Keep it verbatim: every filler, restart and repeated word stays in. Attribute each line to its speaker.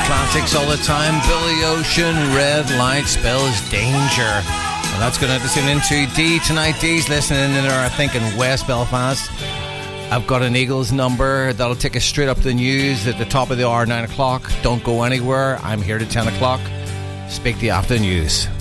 Speaker 1: Classics all the time. Billy Ocean, Red Light spells danger. And that's going to tune into D tonight. D's listening in there, I think, in West Belfast. I've got an Eagles number that'll take us straight up to the news at the top of the hour, nine o'clock. Don't go anywhere. I'm here to ten o'clock. Speak to you after the news.